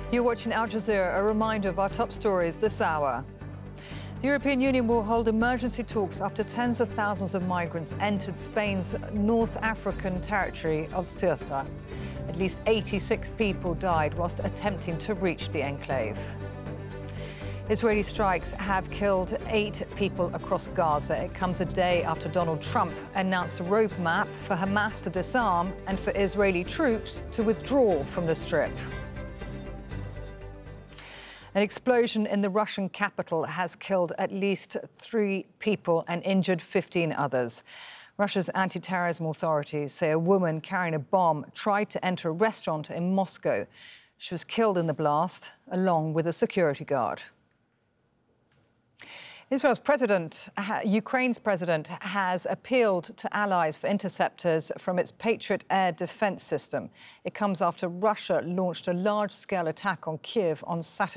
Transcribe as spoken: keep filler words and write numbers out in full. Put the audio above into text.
You're watching Al Jazeera, a reminder of our top stories this hour. The European Union will hold emergency talks after tens of thousands of migrants entered Spain's North African territory of Ceuta. At least eighty-six people died whilst attempting to reach the enclave. Israeli strikes have killed eight people across Gaza. It comes a day after Donald Trump announced a roadmap for Hamas to disarm and for Israeli troops to withdraw from the Strip. An explosion in the Russian capital has killed at least three people and injured fifteen others. Russia's anti-terrorism authorities say a woman carrying a bomb tried to enter a restaurant in Moscow. She was killed in the blast, along with a security guard. Israel's president, Ukraine's president, has appealed to allies for interceptors from its Patriot air defense system. It comes after Russia launched a large-scale attack on Kyiv on Saturday.